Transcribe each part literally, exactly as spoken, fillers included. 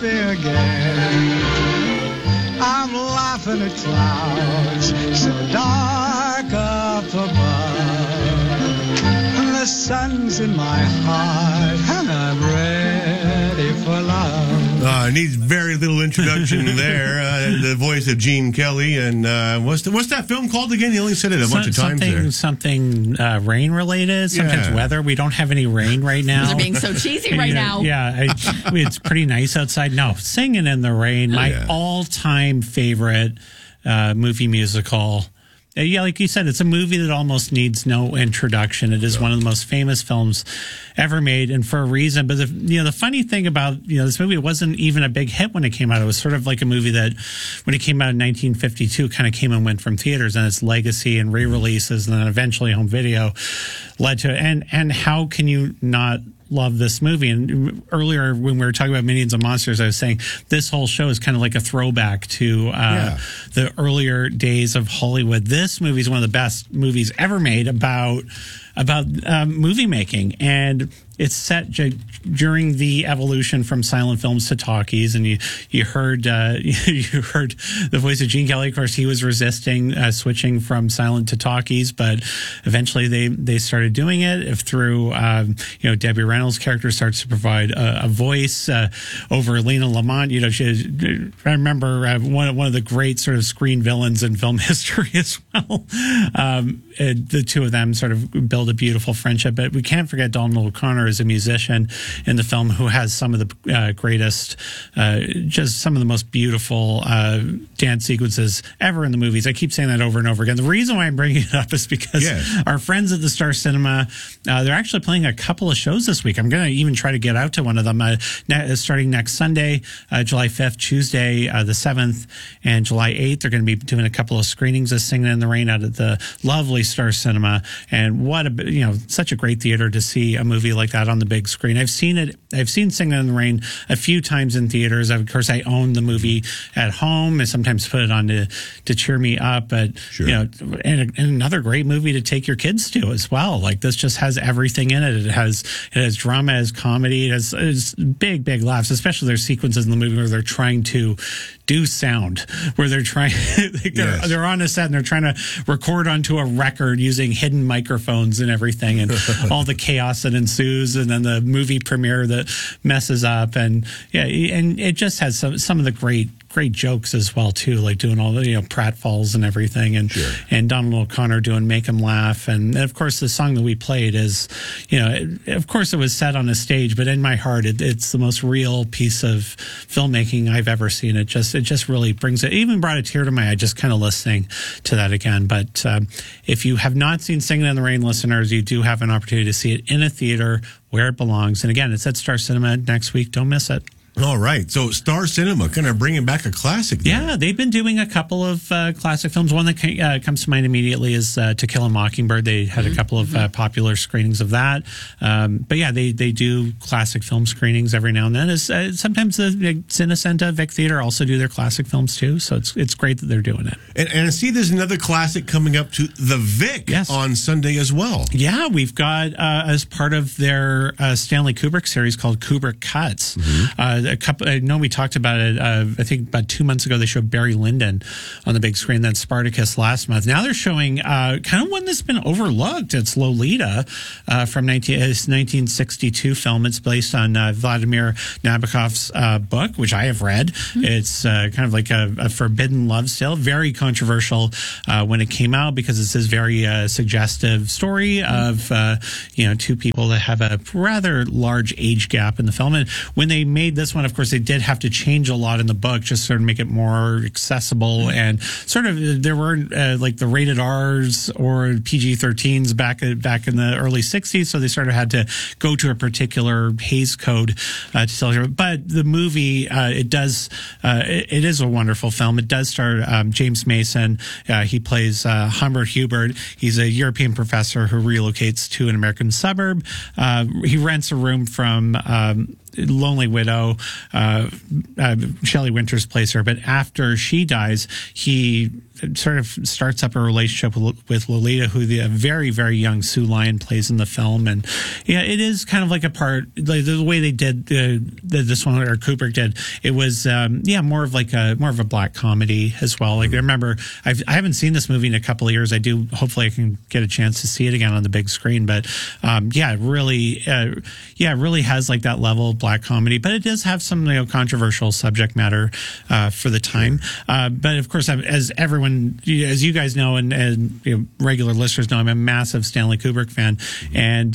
happy again. I'm laughing at clouds so dark up above. And the sun's in my heart, and I'm ready for love. Uh, needs very little introduction there. Uh, the voice of Gene Kelly. And uh, what's the, what's that film called again? You only said it a bunch of times something, there. Something uh, rain related, sometimes Yeah. weather. We don't have any rain right now. They're being so cheesy right yeah, now. Yeah, I, it's pretty nice outside. No, Singing in the Rain, my Yeah. all-time favorite uh, movie musical. Uh, Yeah, like you said, it's a movie that almost needs no introduction. It is one of the most famous films ever made, and for a reason. But the, you know, the funny thing about you know this movie, it wasn't even a big hit when it came out. It was sort of like a movie that, when it came out in nineteen fifty-two, kind of came and went from theaters, and its legacy and re-releases, and then eventually home video led to it. And and how can you not love this movie? And earlier when we were talking about Minions and Monsters, I was saying this whole show is kind of like a throwback to uh, Yeah. the earlier days of Hollywood. This movie is one of the best movies ever made about about um, movie making, and it's set j- during the evolution from silent films to talkies. And you you heard uh, you heard the voice of Gene Kelly. Of course, he was resisting uh, switching from silent to talkies, but eventually they they started doing it. If through um, you know Debbie Reynolds' character starts to provide a, a voice uh, over Lena Lamont. You know, she, I remember uh, one one of the great sort of screen villains in film history as well. Um, and the two of them sort of build a beautiful friendship. But we can't forget Donald O'Connor as a musician in the film, who has some of the uh, greatest, uh, just some of the most beautiful uh, dance sequences ever in the movies. I keep saying that over and over again. The reason why I'm bringing it up is because Yes. our friends at the Star Cinema, uh, they're actually playing a couple of shows this week. I'm going to even try to get out to one of them uh, ne- starting next Sunday, uh, July fifth, Tuesday uh, the seventh, and July eighth. They're going to be doing a couple of screenings of Singing in the Rain out at the lovely Star Cinema. And what a, you know, such a great theater to see a movie like that on the big screen. I've seen it. I've seen Singing in the Rain a few times in theaters. Of course, I own the movie at home and sometimes put it on to, to cheer me up. But, Sure. you know, and, and another great movie to take your kids to as well. Like, this just has everything in it. It has, it has drama, it has comedy, it has, it has big, big laughs, especially there's sequences in the movie where they're trying to do sound, where they're trying, like they're, Yes. they're on a set and they're trying to record onto a record using hidden microphones and everything, and all the chaos that ensues, and then the movie premiere that messes up. And yeah, and it just has some, some of the great, great jokes as well too, like doing all the, you know, pratfalls and everything, and Sure. and Donald O'Connor doing Make 'Em Laugh. And, and of course the song that we played is, you know, it, of course it was set on a stage, but in my heart it, it's the most real piece of filmmaking I've ever seen. It just it just really brings it, even brought a tear to my eye just kind of listening to that again. But um, if you have not seen Singing in the Rain, listeners, you do have an opportunity to see it in a theater where it belongs. And again, it's at Star Cinema next week. Don't miss it. All right. So Star Cinema, kind of bringing back a classic there. Yeah, they've been doing a couple of uh, classic films. One that ca- uh, comes to mind immediately is uh, To Kill a Mockingbird. They had a couple of uh, popular screenings of that. Um, but yeah, they, they do classic film screenings every now and then. It's, uh, sometimes the like, Cinecenta, Vic Theater also do their classic films too. So it's it's great that they're doing it. And, and I see there's another classic coming up to the Vic Yes. on Sunday as well. Yeah, we've got uh, as part of their uh, Stanley Kubrick series called Kubrick Cuts. Uh, a couple, I know we talked about it. Uh, I think about two months ago they showed Barry Lyndon on the big screen. Then Spartacus last month. Now they're showing uh, kind of one that's been overlooked. It's Lolita uh, from nineteen, his nineteen sixty-two film. It's based on uh, Vladimir Nabokov's uh, book, which I have read. It's uh, kind of like a, a forbidden love tale. Very controversial uh, when it came out because it's this very uh, suggestive story of uh, you know two people that have a rather large age gap in the film. And when they made this one, of course, they did have to change a lot in the book, just sort of make it more accessible and sort of there weren't uh, like the rated R's or P G thirteens back back in the early sixties, so they sort of had to go to a particular Hays Code uh, to tell you. But the movie, uh, it does, uh, it, it is a wonderful film. It does star um, James Mason. Uh, he plays uh, Humbert Hubert. He's a European professor who relocates to an American suburb. Uh, he rents a room from um, Lonely Widow. Uh, uh, Shelley Winters plays her, but after she dies, he sort of starts up a relationship with, with Lolita, who the very, very young Sue Lyon plays in the film. And yeah, it is kind of like a part, like the way they did the, the, this one, or Kubrick did, it was, um, yeah, more of like a, more of a black comedy as well. Like I remember, I've, I haven't seen this movie in a couple of years. I do, hopefully I can get a chance to see it again on the big screen. But um, yeah, it really, uh, yeah, it really has like that level of black comedy, but it does have some, you know, controversial subject matter uh, for the time. Uh, but of course, as everyone, as you guys know, and, and you know, regular listeners know, I'm a massive Stanley Kubrick fan. And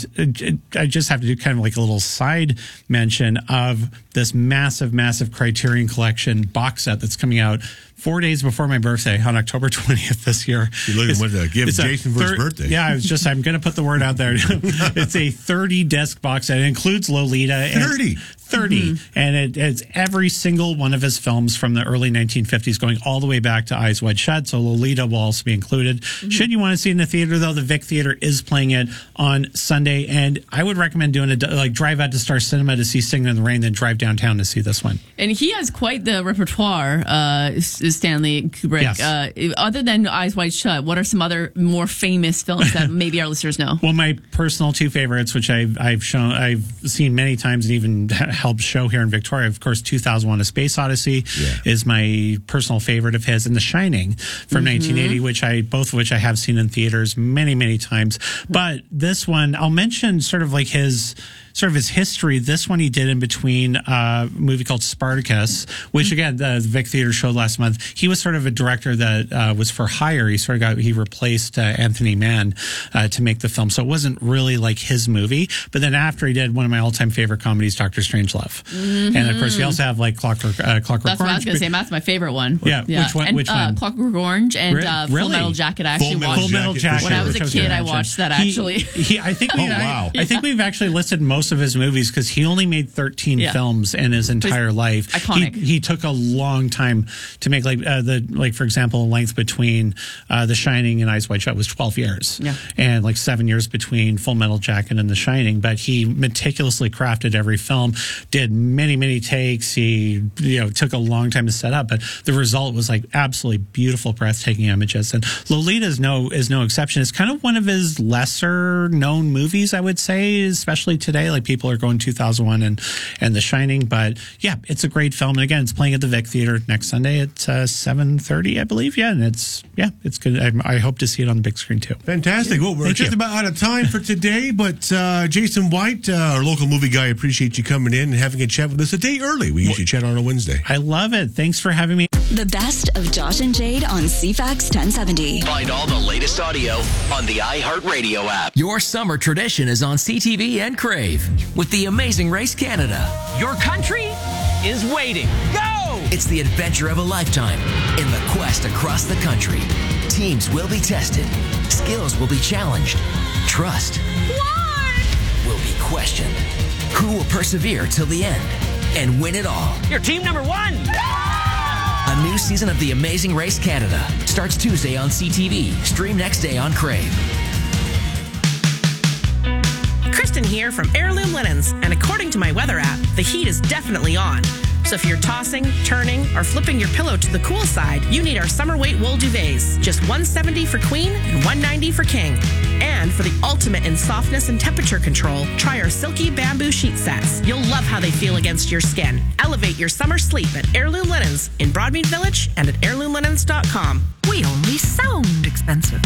I just have to do kind of like a little side mention of this massive, massive Criterion Collection box set that's coming out four days before my birthday on October twentieth this year. You're looking what to give Jason for his birthday. Yeah, I was just, I'm going to put the word out there. It's a thirty disc box set. It includes Lolita. thirty thirty Mm-hmm. And it, it's every single one of his films from the early nineteen fifties going all the way back to Eyes Wide Shut. So Lolita will also be included. Mm-hmm. Should you want to see it in the theater, though, the Vic Theater is playing it on Sunday. And I would recommend doing it, like drive out to Star Cinema to see Singing in the Rain, then drive downtown to see this one. And he has quite the repertoire, uh, Stanley Kubrick. Yes. Uh, other than Eyes Wide Shut, what are some other more famous films that maybe our listeners know? Well, my personal two favorites, which I've, I've shown, I've seen many times and even helped show here in Victoria, of course, two thousand one: A Space Odyssey yeah. is my personal favorite of his, and The Shining from mm-hmm. nineteen eighty, which I both of which I have seen in theaters many, many times. But this one, I'll mention sort of like his. Sort of his history. This one he did in between uh, a movie called Spartacus, which again the Vic Theater showed last month. He was sort of a director that uh, was for hire. He sort of got he replaced uh, Anthony Mann uh, to make the film, so it wasn't really like his movie. But then after he did one of my all-time favorite comedies, Doctor Strangelove, mm-hmm. and of course we also have like Clockwork uh, Clockwork That's Orange. That's what I was going to say. That's my favorite one. Yeah, yeah. Which one? And, which uh, one? Clockwork Orange and uh, really? Full Metal Jacket. I actually Full watched Full Metal Jacket. When I was a kid, I watched that actually. He, he, I think. oh, we, wow. I, I think we've actually listed most of his movies because he only made thirteen yeah. films in his entire life. Iconic. He, he took a long time to make, like uh, the like for example, length between uh, The Shining and Eyes Wide Shut was twelve years, yeah. and like seven years between Full Metal Jacket and The Shining. But he meticulously crafted every film, did many many takes. He you know took a long time to set up, but the result was like absolutely beautiful, breathtaking images. And Lolita is no is no exception. It's kind of one of his lesser known movies, I would say, especially today. Like people are going two thousand one and and The Shining, but yeah, it's a great film. And again, it's playing at the Vic Theater next Sunday at uh, seven thirty, I believe. Yeah, and it's yeah, it's good. I, I hope to see it on the big screen too. Fantastic. Well, we're Thank just you. about out of time for today, but uh, Jason White, uh, our local movie guy, appreciate you coming in and having a chat with us a day early. We usually chat on a Wednesday. I love it. Thanks for having me. The best of Josh and Jade on C FAX ten seventy. Find all the latest audio on the iHeartRadio app. Your summer tradition is on C T V and Crave with the Amazing Race Canada. Your country is waiting. Go! It's the adventure of a lifetime in the quest across the country. Teams will be tested. Skills will be challenged. Trust What? will be questioned. Who will persevere till the end and win it all? You're team number one. A new season of The Amazing Race Canada starts Tuesday on C T V. Stream next day on Crave. Kristen here from Heirloom Linens, and according to my weather app, the heat is definitely on. So if you're tossing, turning, or flipping your pillow to the cool side, you need our summer weight wool duvets. Just one hundred seventy dollars for queen and one hundred ninety dollars for king. And for the ultimate in softness and temperature control, try our silky bamboo sheet sets. You'll love how they feel against your skin. Elevate your summer sleep at Heirloom Linens in Broadmead Village and at heirloom linens dot com. We only sound expensive.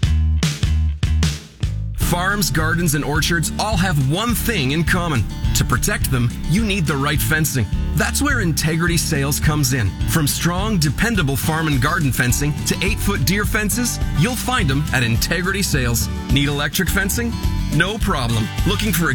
Farms, gardens, and orchards all have one thing in common. To protect them, you need the right fencing. That's where Integrity Sales comes in. From strong, dependable farm and garden fencing to eight-foot deer fences, you'll find them at Integrity Sales. Need electric fencing? No problem. Looking for a